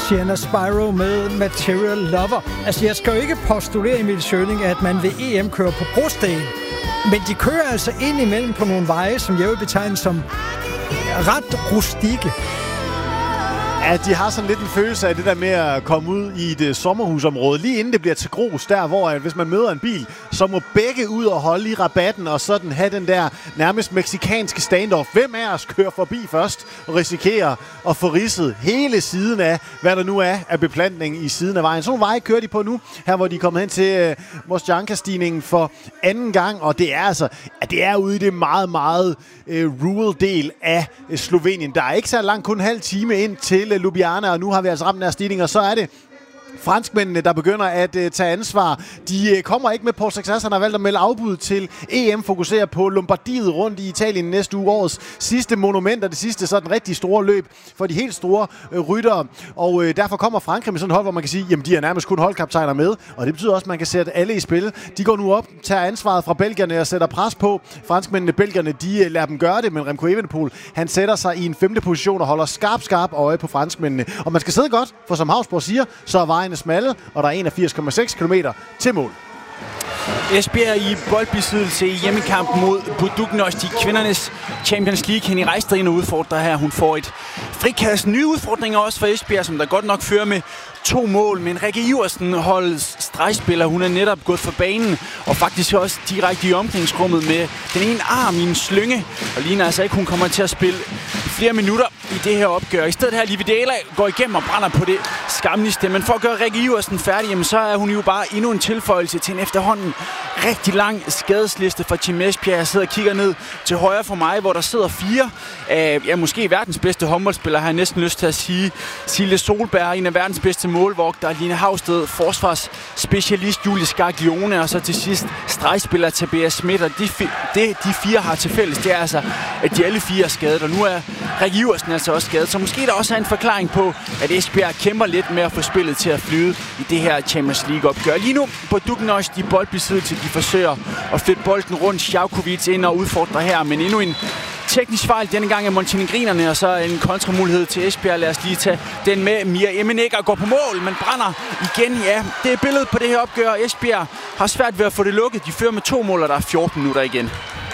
Sienna Spyro med Material Lover. Altså, jeg skal jo ikke postulere, Emil Schøling, at man ved EM kører på brosten. Men de kører altså ind imellem på nogle veje, som jeg vil betegne som ret rustikke. Ja, de har sådan lidt en følelse af det der med at komme ud i et sommerhusområde, lige inden det bliver til grus, der hvor hvis man møder en bil, så må begge ud og holde i rabatten og sådan have den der nærmest meksikanske standoff. Hvem af os kører forbi først og risikerer at få ridset hele siden af, hvad der nu er af beplantning i siden af vejen. Sådan nogle veje kører de på nu, her hvor de er kommet hen til Mošćanka-stigningen for anden gang, og det er altså, det er ude i det meget, meget rural del af Slovenien. Der er ikke så langt, kun en halv time ind til Ljubljana, og nu har vi altså ramt den her stigning, og så er det franskmændene, der begynder at tage ansvar. De kommer ikke med på succes. Han har valgt at melde afbud til EM, fokuserer på Lombardiet rundt i Italien næste uge, årets sidste monument, og det sidste sådan rigtig store løb for de helt store ryttere. Og derfor kommer Frankrig med sådan et hold, hvor man kan sige, jamen de er nærmest kun holdkaptajner med, og det betyder også, at man kan sætte alle i spil. De går nu op, tager ansvaret fra belgierne og sætter pres på. Franskmændene, belgierne, de lader dem gøre det, men Remco Evenepoel, han sætter sig i en 5. position og holder skarp øje på franskmændene. Og man skal sidde godt, for som Hausborg siger, så er vejen smalle, og der er 81,6 km til mål. Esbjerg i boldbesiddelse i hjemmekampen mod Budućnost i kvindernes Champions League. Henning Rijstad udfordrer her. Hun får et frikast. Nye udfordringer også for Esbjerg, som der godt nok fører med 2 mål. Men Rikke Iversen, holdets stregspiller, hun er netop gået for banen og faktisk også direkte i omklædningsrummet med den ene arm i en slynge. Og ligner altså ikke, hun kommer til at spille flere minutter i det her opgør. I stedet her, Livi Dela går igennem og brænder på det skamligste. Men for at gøre Rikke Iversen færdig, jamen, så er hun jo bare endnu en tilføjelse til en efterhånden rigtig lang skadesliste for Team Esbjerg. Jeg sidder og kigger ned til højre for mig, hvor der sidder 4 af måske verdens bedste håndboldspillere, har jeg næsten lyst til at sige. Silje Solberg, en af verdens bedste målvogtere, Line Havsted, forsvarsspecialist Julie Scaglione, og så til sidst stregspiller Tobias Schmidt. Og de 4 har til fælles, det er altså, at de alle 4 er skadet, og nu er Rikke Iversen altså også skadet. Så måske der også er en forklaring på, at Esbjerg kæmper lidt med at få spillet til at flyde i det her Champions League-opgør. Lige nu på Budućnost i boldbesiddelse, de forsøger at flytte bolden rundt. Sjavkovic ind og udfordrer her, men endnu en teknisk fejl denne gang af montenegrinerne, og så en kontramulighed til Esbjerg. Lad os lige tage den med. Mia Emenegger går på mål, men brænder igen. Ja, det er billedet på det her opgør. Esbjerg har svært ved at få det lukket. De fører med 2 mål, og der er 14 minutter igen.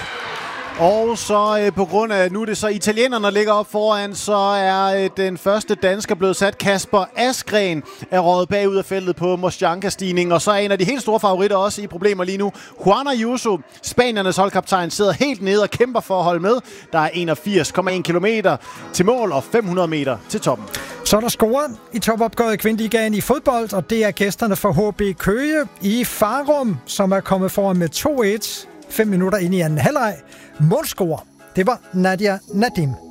Og så på grund af, nu er det så italienerne ligger op foran, så er den første dansker blevet sat. Kasper Askren er røget bagud af feltet på Mošćanka-stigningen, og så er en af de helt store favoritter også i problemer lige nu. Juan Ayuso, spaniernes holdkaptajn, sidder helt nede og kæmper for at holde med. Der er 81,1 kilometer til mål og 500 meter til toppen. Så er der scoret i topopgøret i Kvindeligaen i fodbold, og det er gæsterne for HB Køge i Farum, som er kommet foran med 2-1. 5 minutter ind i anden halvleg. Målscorer, det var Nadia Nadim.